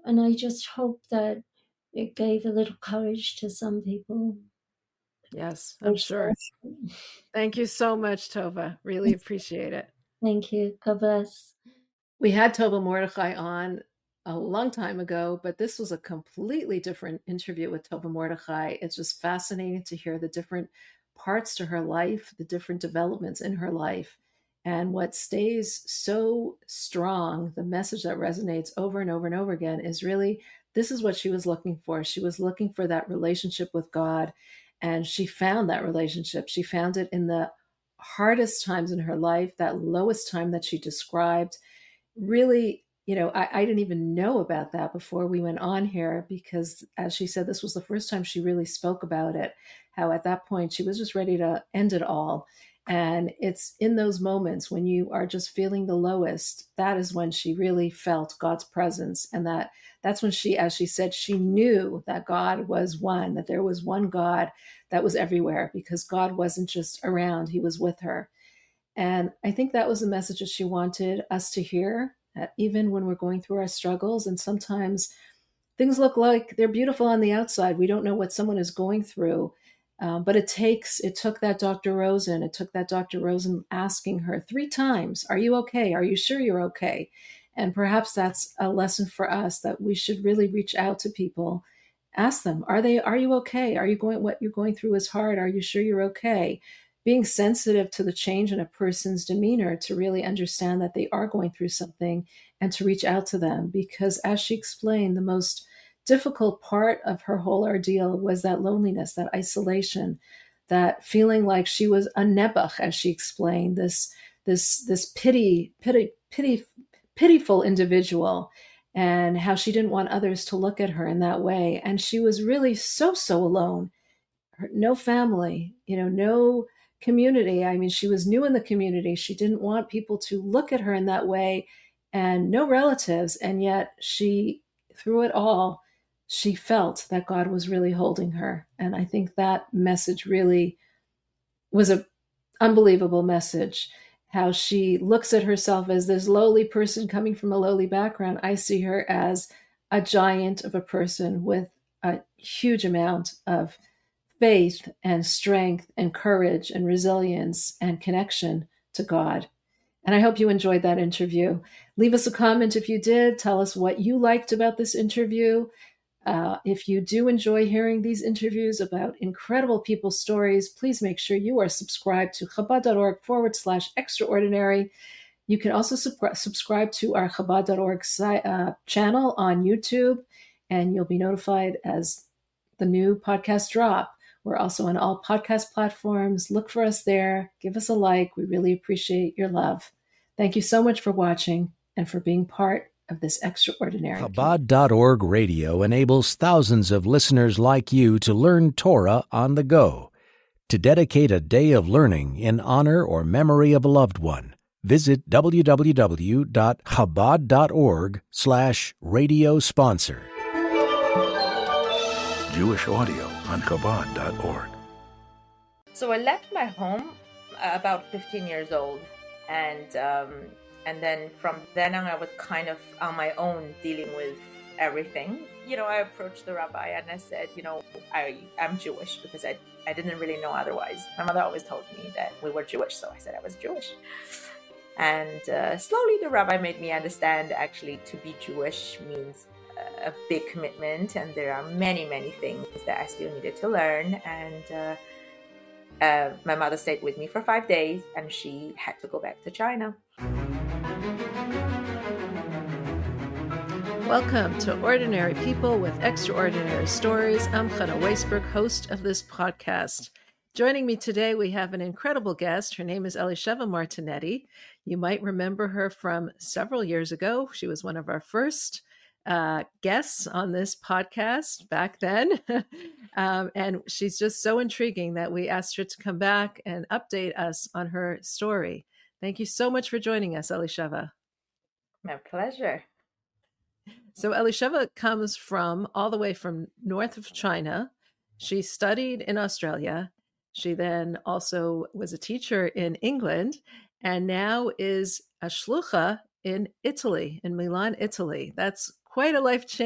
And I just hope that it gave a little courage to some people. Yes, I'm sure. Thank you so much, Tova. Really appreciate it. Thank you. God bless. We had Tova Mordechai on a long time ago, but this was a completely different interview with Tova Mordechai. It's just fascinating to hear the different parts to her life, the different developments in her life. And what stays so strong, the message that resonates over and over and over again is really this is what she was looking for. She was looking for that relationship with God, and she found that relationship. She found it in the hardest times in her life, that lowest time that she described. Really, I didn't even know about that before we went on here, because as she said, this was the first time she really spoke about it, how at that point she was just ready to end it all. And it's in those moments when you are just feeling the lowest, that is when she really felt God's presence. And that's when she, as she said, she knew that God was one, that there was one God that was everywhere, because God wasn't just around, he was with her. And I think that was the message that she wanted us to hear, that even when we're going through our struggles, and sometimes things look like they're beautiful on the outside, we don't know what someone is going through. But it took that Dr. Rosen, asking her 3 times, "Are you okay? Are you sure you're okay?" And perhaps that's a lesson for us, that we should really reach out to people, ask them, are you okay? What you're going through is hard. Are you sure you're okay? Being sensitive to the change in a person's demeanor to really understand that they are going through something, and to reach out to them. Because as she explained, the most difficult part of her whole ordeal was that loneliness, that isolation, that feeling like she was a nebuch, as she explained, this pitiful individual, and how she didn't want others to look at her in that way. And she was really so alone. No family, no community. I mean, she was new in the community. She didn't want people to look at her in that way, and no relatives. And yet through it all, she felt that God was really holding her. And I think that message really was an unbelievable message. How she looks at herself as this lowly person coming from a lowly background. I see her as a giant of a person with a huge amount of faith and strength and courage and resilience and connection to God. And I hope you enjoyed that interview. Leave us a comment if you did. Tell us what you liked about this interview. If you do enjoy hearing these interviews about incredible people's stories, please make sure you are subscribed to Chabad.org/extraordinary. You can also subscribe to our Chabad.org channel on YouTube, and you'll be notified as the new podcast drop. We're also on all podcast platforms. Look for us there. Give us a like. We really appreciate your love. Thank you so much for watching and for being part of this extraordinary. Chabad.org radio enables thousands of listeners like you to learn Torah on the go. To dedicate a day of learning in honor or memory of a loved one, visit www.chabad.org/radio sponsor. Jewish audio on Chabad.org. So I left my home about 15 years old, and then from then on I was kind of on my own dealing with everything. I approached the rabbi and I said, I'm Jewish, because I didn't really know otherwise. My mother always told me that we were Jewish, so I said I was Jewish. And slowly the rabbi made me understand actually to be Jewish means a big commitment, and there are many, many things that I still needed to learn. And my mother stayed with me for 5 days, and she had to go back to China. Welcome to Ordinary People with Extraordinary Stories. I'm Chana Weisberg, host of this podcast. Joining me today, we have an incredible guest. Her name is Elisheva Martinetti. You might remember her from several years ago. She was one of our first guests on this podcast back then. And she's just so intriguing that we asked her to come back and update us on her story. Thank you so much for joining us, Elisheva. My pleasure. So Elisheva comes all the way from north of China. She studied in Australia. She then also was a teacher in England, and now is a shlucha in Italy, in Milan, Italy. That's quite a life change.